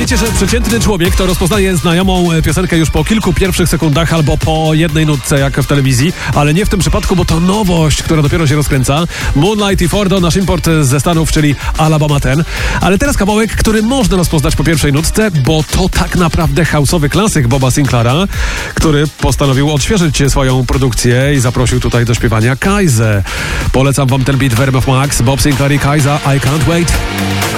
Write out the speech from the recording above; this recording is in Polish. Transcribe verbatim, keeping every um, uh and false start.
wiecie, że przeciętny człowiek to rozpoznaje znajomą piosenkę już po kilku pierwszych sekundach albo po jednej nutce, jak w telewizji, ale nie w tym przypadku, bo to nowość, która dopiero się rozkręca. Moonlight i Fordo, nasz import ze Stanów, czyli Alabama ten. Ale teraz kawałek, który można rozpoznać po pierwszej nutce, bo to tak naprawdę house'owy klasyk Boba Sinclaira, który postanowił odświeżyć swoją produkcję i zaprosił tutaj do śpiewania Kaizę. Polecam wam ten beat Verb of Max, Bob Sinclair i Kaiza, I Can't Wait.